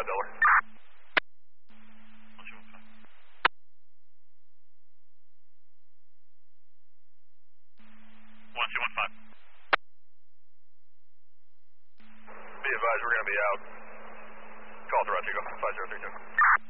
Delaware. 1215. Be advised, we're going to be out. Call Toronto, 5032.